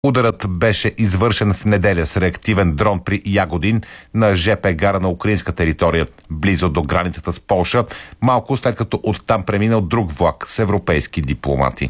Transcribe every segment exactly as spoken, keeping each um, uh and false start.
Ударът беше извършен в неделя с реактивен дрон при Ягодин на ЖП гара на украинска територия, близо до границата с Полша, малко след като оттам преминал друг влак с европейски дипломати.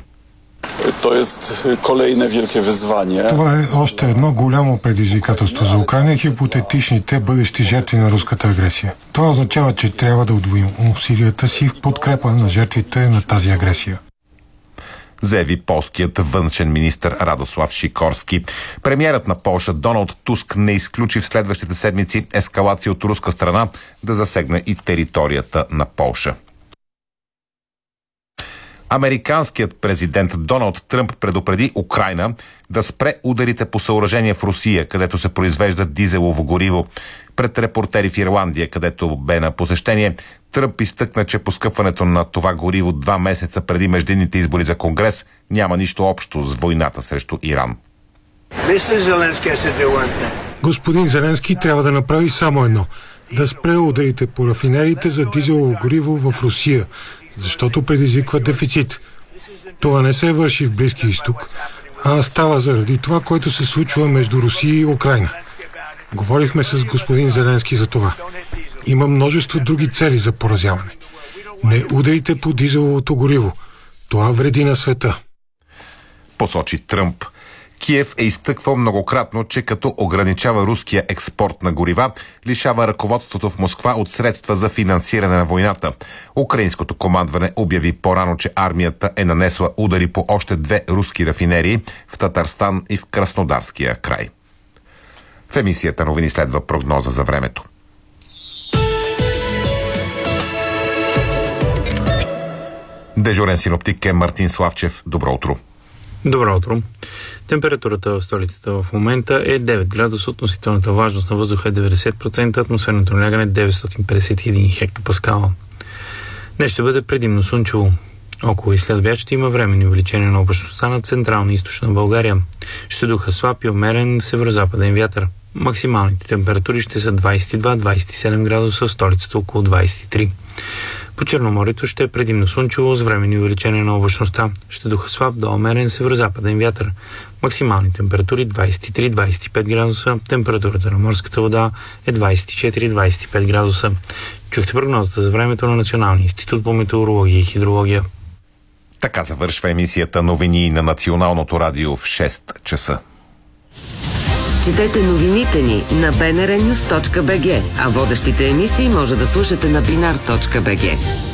Това е още едно голямо предизвикателство за Украйна и хипотетичните бъдещи жертви на руската агресия. Това означава, че трябва да удвоим усилията си в подкрепа на жертвите на тази агресия, заяви полският външен министър Радослав Шикорски. Премиерът на Полша Доналд Туск не изключи в следващите седмици ескалация от руска страна да засегне и територията на Полша. Американският президент Доналд Тръмп предупреди Украйна да спре ударите по съоръжения в Русия, където се произвежда дизелово гориво. Пред репортери в Ирландия, където бе на посещение, Тръмп изтъкна, че поскъпването на това гориво два месеца преди междинните избори за Конгрес няма нищо общо с войната срещу Иран. Господин Зеленски трябва да направи само едно – да спре ударите по рафинериите за дизелово гориво в Русия, защото предизвиква дефицит. Това не се върши в Близки изток, а става заради това, което се случва между Русия и Украйна. Говорихме с господин Зеленски за това. Има множество други цели за поразяване. Не ударите по дизеловото гориво. Това вреди на света, посочи Тръмп. Киев е изтъквал многократно, че като ограничава руския експорт на горива, лишава ръководството в Москва от средства за финансиране на войната. Украинското командване обяви по-рано, че армията е нанесла удари по още две руски рафинерии в Татарстан и в Краснодарския край. В емисията новини следва прогноза за времето. Дежурен синоптик е Мартин Славчев. Добро утро. Добро утро. Температурата в столицата в момента е девет градуса, относителната влажност на въздуха е деветдесет процента, атмосферното налягане е деветстотин петдесет и един хектопаскала. Днес ще бъде предимно слънчево. Около и след обяд ще има временни увеличения на облачността на централна и източна България. Ще духа слаб и умерен северо-западен вятър. Максималните температури ще са двадесет и два до двадесет и седем градуса, в столицата около двадесет и три. По Черноморието ще е предимно слънчево с временни увеличения на облачността. Ще духа слаб до умерен северо-западен вятър. Максимални температури двадесет и три до двадесет и пет градуса. Температурата на морската вода е двадесет и четири до двадесет и пет градуса. Чухте прогнозата за времето на Националния институт по метеорология и хидрология. Така завършва емисията новини на Националното радио в шест часа. Четете новините ни на би ен ар нюс точка би джи, а водещите емисии може да слушате на бинар точка би джи.